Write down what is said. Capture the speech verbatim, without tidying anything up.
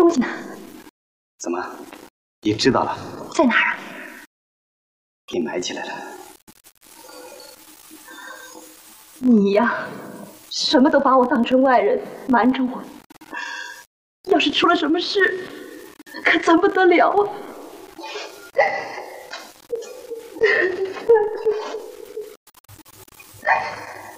东西呢？ 怎么，你知道了？ 在哪儿啊？ 给埋起来了。 你呀，什么都把我当成外人，瞒着我。要是出了什么事，可怎么得了啊？